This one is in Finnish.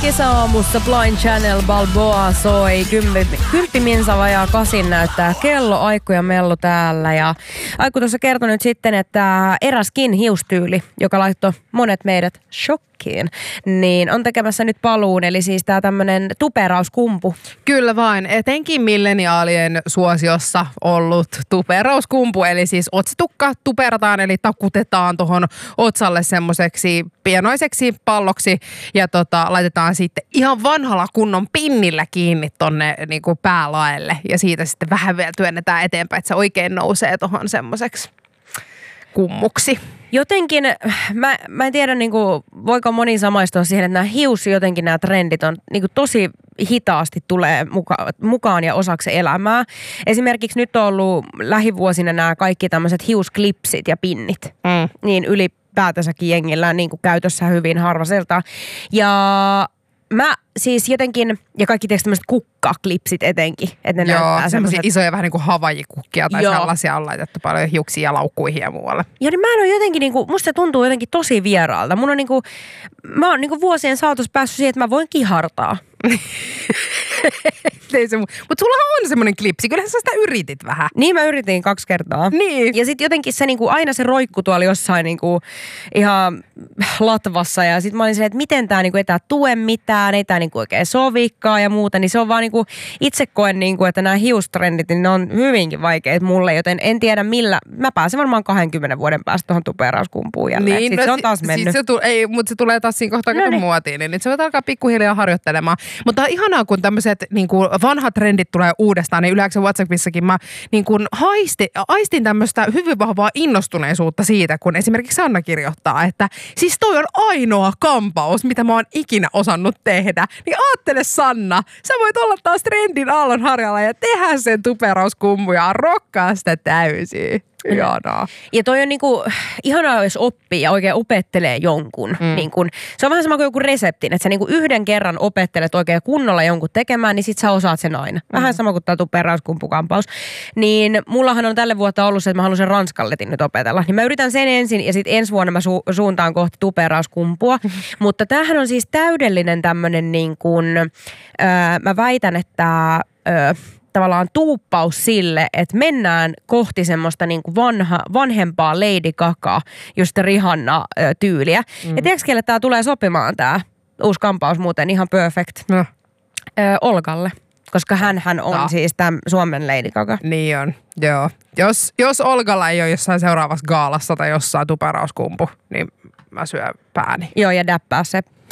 Kesäaamussa Blind Channel Balboa soi. 10 minsa vajaa 8 näyttää kello. Aikku ja Mellu täällä. Ja Aikku tuossa kertoi nyt sitten, että eräskin hiustyyli, joka laittoi monet meidät shokkiin, niin on tekemässä nyt paluun. Eli siis tää tämmönen tuperauskumpu. Kyllä vain. Etenkin milleniaalien suosiossa ollut tuperauskumpu. Eli siis otsatukka tuperataan, eli takutetaan tuohon otsalle semmoiseksi pienoiseksi palloksi ja laitetaan sitten ihan vanhalla kunnon pinnillä kiinni tonne niinku päälaelle ja siitä sitten vähän vielä työnnetään eteenpäin, että se oikein nousee tuohon semmoiseksi kummuksi. Jotenkin, mä en tiedä, niinku, voiko moni samaistua siihen, että nämä trendit on niinku, tosi hitaasti tulee mukaan ja osaksi elämää. Esimerkiksi nyt on ollut lähivuosina nämä kaikki tämmöiset hiusklipsit ja pinnit. Niin ylipäätänsäkin jengillä niin kuin käytössä hyvin harvaselta. Ja mä siis jotenkin, ja kaikki tietysti tämmöiset kukkaklipsit etenkin. Että ne näyttää semmoisia isoja vähän niin kuin havajikukkia tai sellaisia on laitettu paljon hiuksiin ja laukkuihin ja muualle. Ja niin mä en ole jotenkin, niinku, musta se tuntuu jotenkin tosi vieraalta. Mä oon niinku vuosien saatossa päässyt siihen, että mä voin kihartaa. Mutta sulla on semmoinen klipsi, kyllähän sä sitä yritit vähän. Niin, mä yritin 2 kertaa. Niin. Ja sit jotenkin se niinku, aina se roikku tuolla jossain niinku, ihan latvassa. Ja sit mä olin silleen, että miten tää niinku, ei tää tue mitään, ei tää niinku oikein sovikaan ja muuta. Niin se on vaan niinku, itse koen niinku, että nämä hiustrendit, niin ne on hyvinkin vaikeita mulle. Joten en tiedä millä, mä pääsen varmaan 20 vuoden päästä tuohon tuperauskumpuun jälleen. Niin, sit se on taas mennyt. Mutta se tulee taas siinä kohtaa, kun muotiin. Niin se voit alkaa pikkuhiljaa harjoittelemaan. Mutta on ihanaa, kun tämmöiset niinku vanhat trendit tulee uudestaan, niin yleensä WhatsAppissakin mä niinku aistin tämmöistä hyvin vahvaa innostuneisuutta siitä, kun esimerkiksi Sanna kirjoittaa, että siis toi on ainoa kampaus, mitä mä oon ikinä osannut tehdä. Niin aattele Sanna, sä voit olla taas trendin aallon harjalla ja tehdä sen tuperauskummun ja rokkaa sitä täysin. Ihanaa. Ja toi on niinku, ihanaa, jos oppii ja oikein opettelee jonkun. Niinku, se on vähän sama kuin joku reseptin, että sä niinku yhden kerran opettelet oikein kunnolla jonkun tekemään, niin sit sä osaat sen aina. Vähän sama kuin tää tuperauskumpukampaus. Niin mullahan on tälle vuotta ollut se, että mä haluan sen ranskalletin nyt opetella. Niin mä yritän sen ensin ja sit ensi vuonna mä suuntaan kohti tuperauskumpua. Mutta tämähän on siis täydellinen tämmönen niin kuin, mä väitän, että tavallaan tuuppaus sille, että mennään kohti semmoista niin kuin vanhempaa Lady Gaga, just Rihanna-tyyliä. Ja tiedätkö, kelle tää tulee sopimaan tää uusi kampaus muuten ihan perfect? No. Olgalle. Koska hänhän on siis tämän Suomen Lady Gaga. Niin on, joo. Jos Olgalla ei ole jossain seuraavassa gaalassa tai jossain tuperauskumpu, niin mä syön pääni. Joo, ja däppää se.